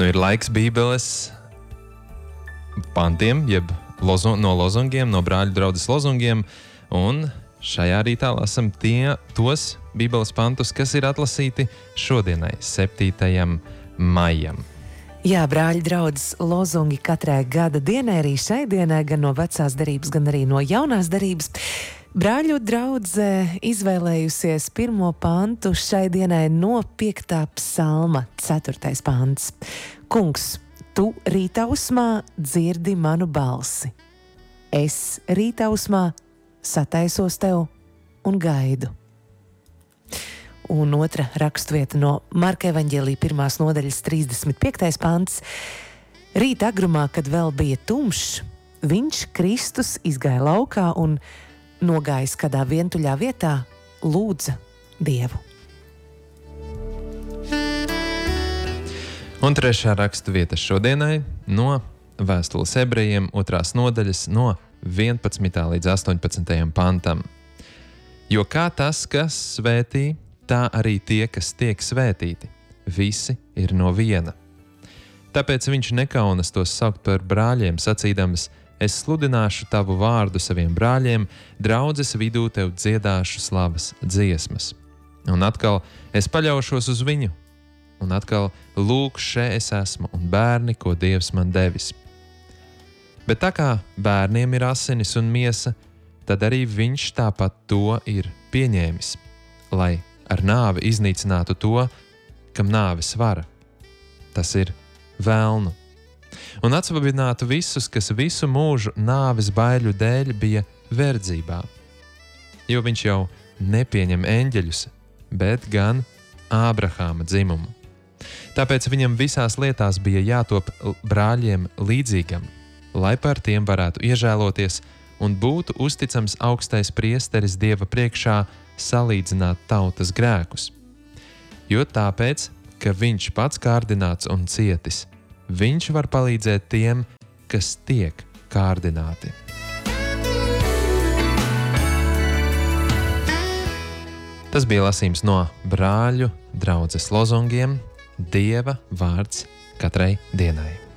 Nu ir laiks Bībeles pantiem, jeb no lozungiem, no brāļu draudzes lozungiem, un šajā rītā lasam tos Bībeles pantus, kas ir atlasīti šodienai, 7. maijam. Jā, brāļu draudzes lozungi katrai gada dienai, arī šai dienai, gan no vecās derības, gan arī no jaunās derības. Brāļu draudze izvēlējusies pirmo pantu šai dienai no 5. psalma, 4. pants. Kungs, tu rītausmā dzirdi manu balsi. Es rītausmā sataisos tev un gaidu. Un otra rakstvieta no Marka evaņģēlija 1. nodaļas 35. pants. Rīt agrumā, kad vēl bija tumšs, viņš, Kristus, izgāja laukā un nogājis kādā vientuļā vietā, lūdza Dievu. Un trešā rakstvieta šodienai no vēstules ebrejiem 2. nodaļas no 11. līdz 18. pantam. Jo kā tas, kas svētī, tā arī tie, kas tiek svētīti, visi ir no viena. Tāpēc viņš nekaunas tos saukt par brāļiem, sacīdams, es sludināšu tavu vārdu saviem brāļiem, draudzes vidū tev dziedāšu slavas dziesmas. Un atkal es paļaušos uz viņu, un atkal lūk, še es esmu, un bērni, ko Dievs man devis. Bet tā kā bērniem ir asinis un miesa, tad arī viņš tāpat to ir pieņēmis, lai ar nāvi iznīcinātu to, kam nāves vara. Tas ir velnu. Un atsvabinātu visus, kas visu mūžu nāves baiļu dēļ bija verdzībā. Jo viņš jau nepieņem eņģeļus, bet gan Ābrahāma dzimumu. Tāpēc viņam visās lietās bija jātop brāļiem līdzīgam, lai par tiem varētu iežēloties un būtu uzticams augstais priesteris Dieva priekšā salīdzināt tautas grēkus. Jo tāpēc, ka viņš pats kārdināts un cietis, viņš var palīdzēt tiem, kas tiek kārdināti. Tas bija lasījums no brāļu draudzes lozungiem Dieva vārds katrai dienai.